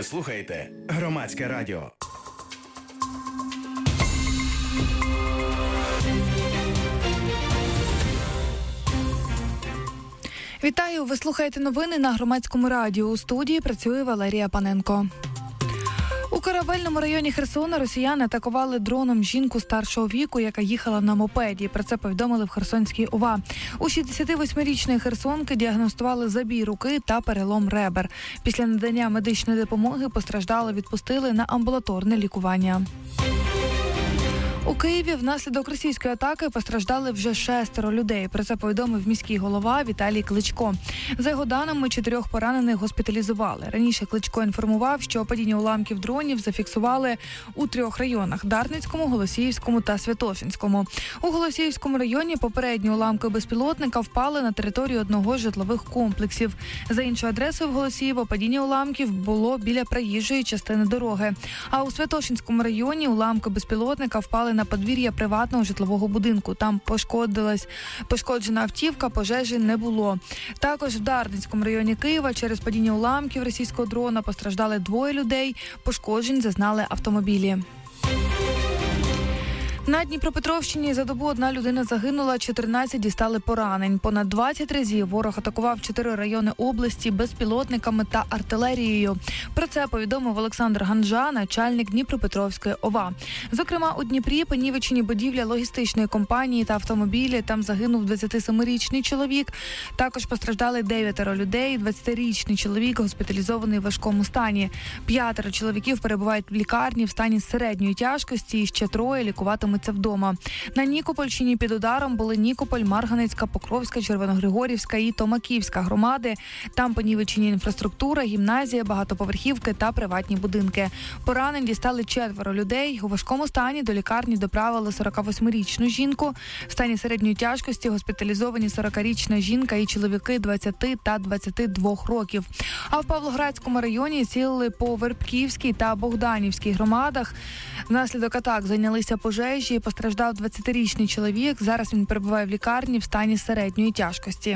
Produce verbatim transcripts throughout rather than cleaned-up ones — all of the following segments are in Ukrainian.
Ви слухаєте Громадське радіо. Вітаю! Ви слухаєте новини на Громадському радіо. У студії працює Валерія Паненко. У Корабельному районі Херсона росіяни атакували дроном жінку старшого віку, яка їхала на мопеді. Про це повідомили в Херсонській ОВА. У шістдесятивосьмирічної херсонки діагностували забій руки та перелом ребер. Після надання медичної допомоги постраждалу відпустили на амбулаторне лікування. У Києві внаслідок російської атаки постраждали вже шестеро людей. Про це повідомив міський голова Віталій Кличко. За його даними, чотирьох поранених госпіталізували. Раніше Кличко інформував, що падіння уламків дронів зафіксували у трьох районах – Дарницькому, Голосіївському та Святошинському. У Голосіївському районі попередні уламки безпілотника впали на територію одного з житлових комплексів. За іншою адресою в Голосіїво падіння уламків було біля проїжджої частини дороги. А у Святошинському районі уламки безпілотника впали на подвір'я приватного житлового будинку. Там пошкодилась пошкоджена автівка, пожежі не було. Також в Дарницькому районі Києва через падіння уламків російського дрона постраждали двоє людей, пошкоджень зазнали автомобілі. На Дніпропетровщині за добу одна людина загинула, чотирнадцять дістали поранень. Понад двадцять разів ворог атакував чотири райони області безпілотниками та артилерією. Про це повідомив Олександр Ганжа, начальник Дніпропетровської ОВА. Зокрема, у Дніпрі понівечені будівля логістичної компанії та автомобілі. Там загинув двадцятисемирічний чоловік. Також постраждали дев'ятеро людей, двадцятирічний чоловік госпіталізований в важкому стані. П'ятеро чоловіків перебувають в лікарні в стані середньої тяжкості і ще троє лікуватимуть вдома. На Нікопольщині під ударом були Нікополь, Марганецька, Покровська, Червоногригорівська і Томаківська громади. Там понівечені інфраструктура, гімназія, багатоповерхівки та приватні будинки. Поранень дістали четверо людей. У важкому стані до лікарні доправили сорокавосьмирічну жінку. В стані середньої тяжкості госпіталізовані сорокарічна жінка і чоловіки двадцяти та двадцяти двох років. А в Павлоградському районі цілили по Вербківській та Богданівській громадах. Внаслідок атак зайнялися пожежі. Постраждав двадцятирічний чоловік. Зараз він перебуває в лікарні в стані середньої тяжкості.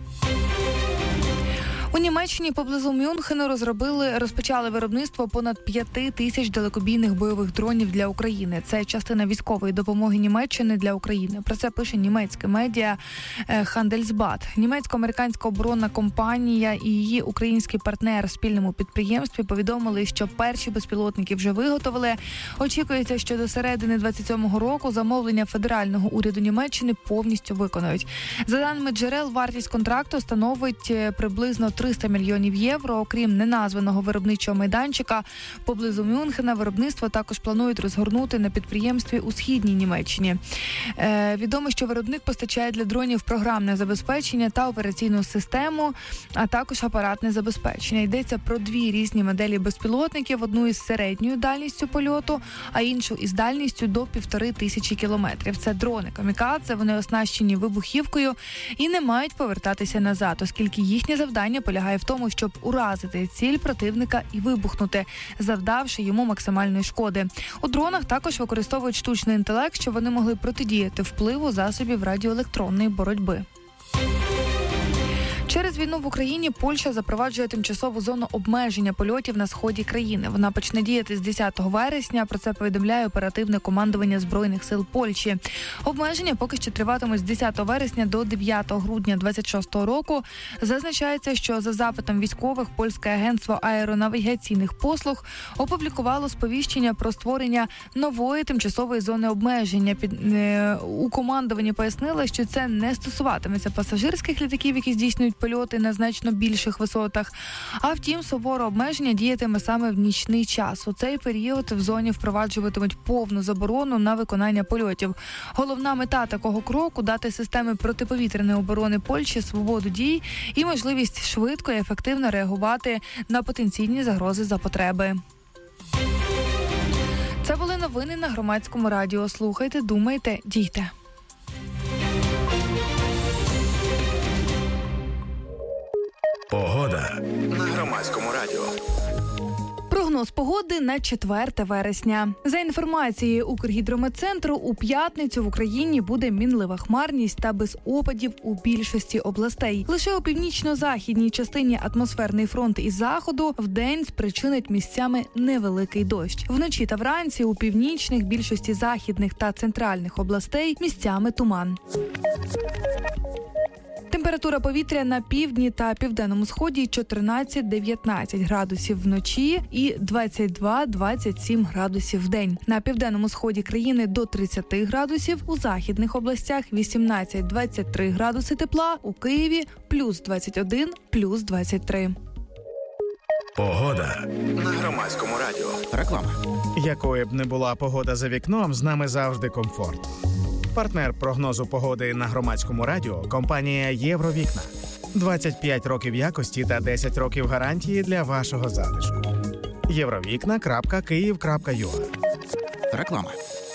У Німеччині поблизу Мюнхену розробили, розпочали виробництво понад п'яти тисяч далекобійних бойових дронів для України. Це частина військової допомоги Німеччини для України. Про це пише німецьке медіа Handelsblatt. Німецько-американська оборонна компанія і її український партнер в спільному підприємстві повідомили, що перші безпілотники вже виготовили. Очікується, що до середини двадцять сьомого року замовлення федерального уряду Німеччини повністю виконають. За даними джерел, вартість контракту становить приблизно триста мільйонів євро. Окрім неназваного виробничого майданчика поблизу Мюнхена, виробництво також планують розгорнути на підприємстві у східній Німеччині. Е, відомо, що виробник постачає для дронів програмне забезпечення та операційну систему, а також апаратне забезпечення. Йдеться про дві різні моделі безпілотників, одну із середньою дальністю польоту, а іншу із дальністю до півтори тисячі кілометрів. Це дрони камікадзе, вони оснащені вибухівкою і не мають повертатися назад, оскільки їхнє завдання полягає в тому, щоб уразити ціль противника і вибухнути, завдавши йому максимальної шкоди. У дронах також використовують штучний інтелект, щоб вони могли протидіяти впливу засобів радіоелектронної боротьби. Через війну в Україні Польща запроваджує тимчасову зону обмеження польотів на сході країни. Вона почне діяти з десятого вересня, про це повідомляє оперативне командування Збройних сил Польщі. Обмеження поки що триватимуть з десятого вересня до дев'ятого грудня двадцять шостого року. Зазначається, що за запитом військових польське агентство аеронавігаційних послуг опублікувало сповіщення про створення нової тимчасової зони обмеження. Під, е, у командуванні пояснили, що це не стосуватиметься пасажирських літаків, які здійснюють польоти на значно більших висотах. А втім, суворе обмеження діятиме саме в нічний час. У цей період в зоні впроваджуватимуть повну заборону на виконання польотів. Головна мета такого кроку – дати системи протиповітряної оборони Польщі свободу дій і можливість швидко і ефективно реагувати на потенційні загрози за потреби. Це були новини на Громадському радіо. Слухайте, думайте, дійте. Погода на Громадському радіо. Прогноз погоди на четверте вересня. За інформацією Укргідрометцентру, у п'ятницю в Україні буде мінлива хмарність та без опадів у більшості областей. Лише у північно-західній частині атмосферний фронт із заходу вдень спричинить місцями невеликий дощ. Вночі та вранці у північних, більшості західних та центральних областей місцями туман. Температура повітря на півдні та південному сході чотирнадцять-дев'ятнадцять градусів вночі і двадцять два - двадцять сім градусів вдень. На південному сході країни до тридцять градусів, у західних областях вісімнадцять - двадцять три градуси тепла, у Києві плюс двадцять один, плюс двадцять три. Погода на Громадському радіо. Реклама. Якою б не була погода за вікном, з нами завжди комфорт. Партнер прогнозу погоди на Громадському радіо – компанія «Євровікна». двадцять п'ять років якості та десять років гарантії для вашого затишку. євровікна крапка київ крапка ю а. Реклама.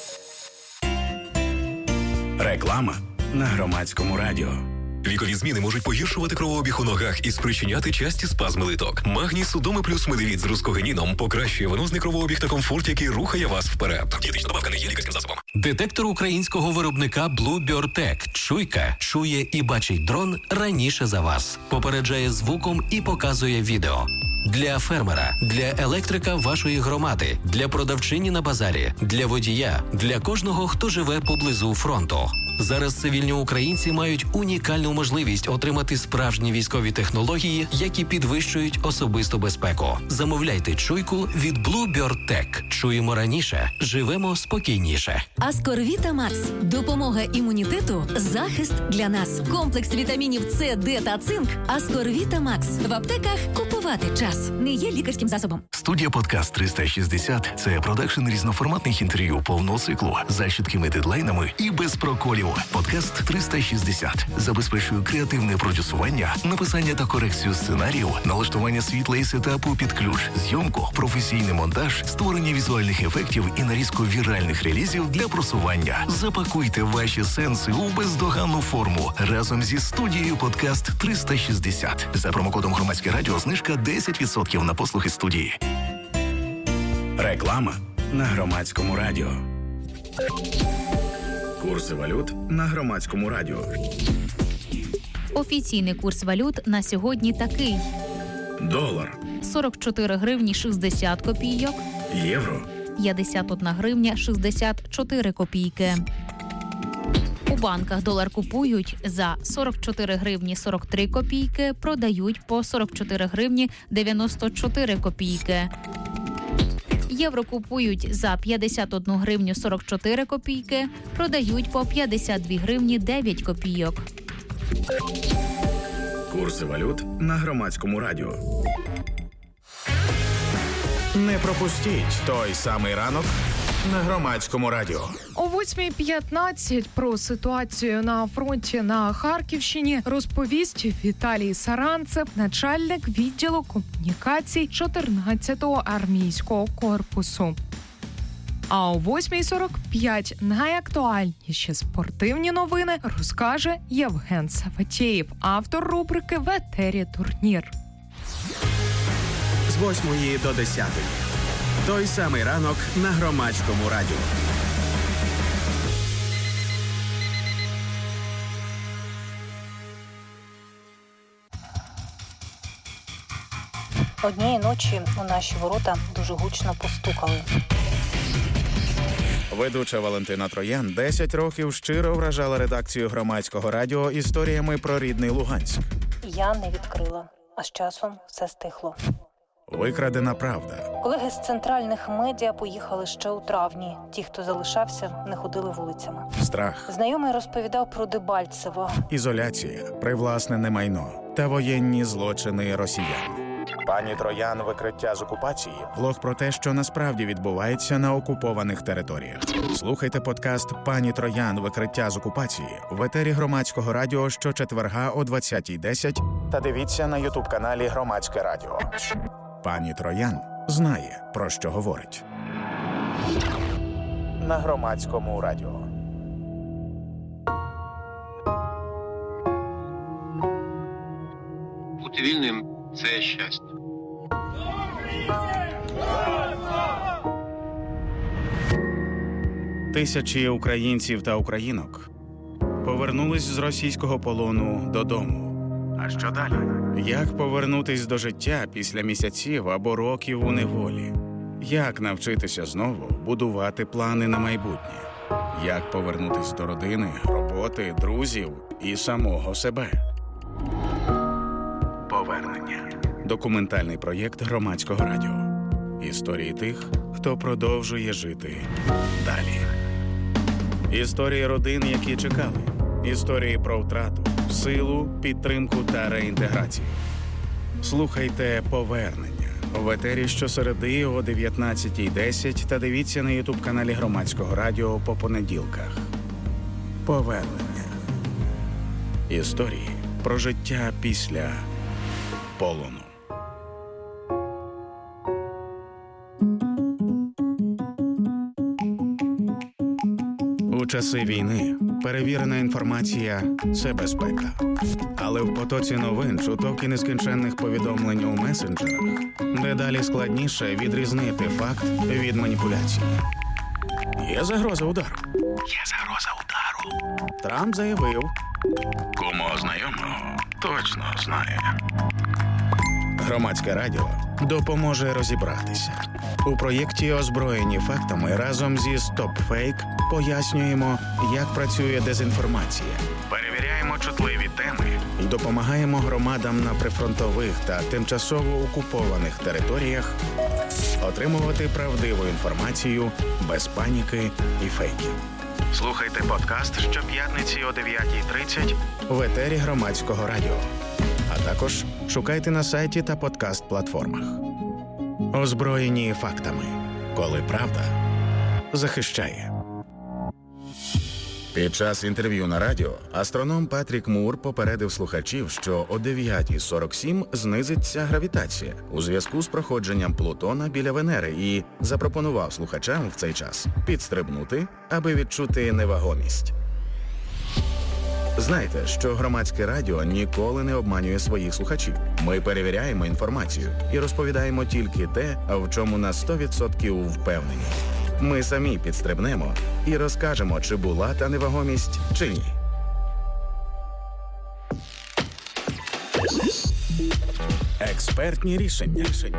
Реклама на Громадському радіо. Вікові зміни можуть погіршувати кровообіг у ногах і спричиняти часті спазми литок. Магній Судоми плюс Медевіт з рускогеніном покращує венозний кровообіг та комфорт, який рухає вас вперед. Дієтична добавка не є лікарським засобом. Детектор українського виробника Bluebird Tech. Чуйка чує і бачить дрон раніше за вас. Попереджає звуком і показує відео. Для фермера, для електрика вашої громади, для продавчині на базарі, для водія, для кожного, хто живе поблизу фронту. Зараз цивільні українці мають унікальну можливість отримати справжні військові технології, які підвищують особисту безпеку. Замовляйте чуйку від Bluebird Tech. Чуємо раніше, живемо спокійніше. Аскорвіта Макс. Допомога імунітету, захист для нас. Комплекс вітамінів С, Д та цинк. Аскорвіта Макс. В аптеках купувати час. Не є лікарським засобом. Студія «Подкаст триста шістдесят» – це продакшн різноформатних інтерв'ю повного циклу за чіткими дедлайнами і без проколів. «Подкаст триста шістдесят» забезпечує креативне продюсування, написання та корекцію сценарію, налаштування світла і сетапу під ключ, зйомку, професійний монтаж, створення візуальних ефектів і нарізку віральних релізів для просування. Запакуйте ваші сенси у бездоганну форму разом зі студією «Подкаст триста шістдесят». За промокодом «Громадське радіо» знижка десять відсотків на послуги студії. Реклама на Громадському радіо. Курси валют на Громадському радіо. Офіційний курс валют на сьогодні такий. Долар. сорок чотири гривні шістдесят копійок. Євро. п'ятдесят одна гривня шістдесят чотири копійки. У банках долар купують за сорок чотири гривні сорок три копійки, продають по сорок чотири гривні дев'яносто чотири копійки. Євро купують за п'ятдесят одну гривню сорок чотири копійки, продають по п'ятдесят дві гривні дев'ять копійок. Курси валют на Громадському радіо. Не пропустіть той самий ранок на Громадському радіо. О восьмій п'ятнадцять про ситуацію на фронті на Харківщині розповість Віталій Саранцев, начальник відділу комунікацій чотирнадцятого армійського корпусу. А о восьмій сорок п'ять найактуальніші спортивні новини розкаже Євген Саватєєв, автор рубрики «В етері турнір». З восьмої до десятої. Той самий ранок на Громадському радіо. Однієї ночі у наші ворота дуже гучно постукали. Ведуча Валентина Троян десять років щиро вражала редакцію Громадського радіо історіями про рідний Луганськ. Я не відкрила, а з часом все стихло. Викрадена правда. Колеги з центральних медіа поїхали ще у травні. Ті, хто залишався, не ходили вулицями. Страх. Знайомий розповідав про Дебальцево. Ізоляція, привласнене майно та воєнні злочини росіян. Пані Троян «Викриття з окупації» – влог про те, що насправді відбувається на окупованих територіях. Слухайте подкаст «Пані Троян. Викриття з окупації» в етері Громадського радіо щочетверга о двадцятій десять та дивіться на ютуб-каналі Громадське радіо. Пані Троян знає, про що говорить. На Громадському радіо. Бути вільним – це щастя. Тисячі українців та українок повернулись з російського полону додому. А що далі? Як повернутись до життя після місяців або років у неволі? Як навчитися знову будувати плани на майбутнє? Як повернутись до родини, роботи, друзів і самого себе? Повернення. Документальний проєкт Громадського радіо. Історії тих, хто продовжує жити далі. Історії родин, які чекали. Історії про втрату, силу, підтримку та реінтеграцію. Слухайте «Повернення» в етері щосереди о дев'ятнадцятій десять та дивіться на ютуб-каналі Громадського радіо по понеділках. «Повернення». Історії про життя після полону. У часи війни перевірена інформація – це безпека. Але в потоці новин, чуток і нескінченних повідомлень у месенджерах дедалі складніше відрізнити факт від маніпуляції. Є загроза удару. Є загроза удару. Трамп заявив. Кому знайомого точно знає. Громадське радіо допоможе розібратися. У проєкті «Озброєні фактами» разом зі «Стоп-фейк» пояснюємо, як працює дезінформація, перевіряємо чутливі теми і допомагаємо громадам на прифронтових та тимчасово окупованих територіях отримувати правдиву інформацію без паніки і фейків. Слухайте подкаст щоп'ятниці о дев'ятій тридцять в етері Громадського радіо. А також шукайте на сайті та подкаст-платформах. Озброєні фактами. Коли правда захищає. Під час інтерв'ю на радіо астроном Патрік Мур попередив слухачів, що о дев'ятій сорок сім знизиться гравітація у зв'язку з проходженням Плутона біля Венери і запропонував слухачам в цей час підстрибнути, аби відчути невагомість. Знайте, що Громадське радіо ніколи не обманює своїх слухачів. Ми перевіряємо інформацію і розповідаємо тільки те, в чому на сто відсотків впевнені. Ми самі підстрибнемо і розкажемо, чи була та невагомість, чи ні. Експертні рішення.